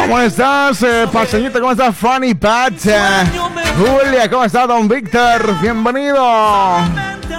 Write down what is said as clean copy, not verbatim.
¿Cómo estás, Paseñita? ¿Cómo estás, Fanny Pat? Julia, ¿cómo está, don Víctor? Bienvenido.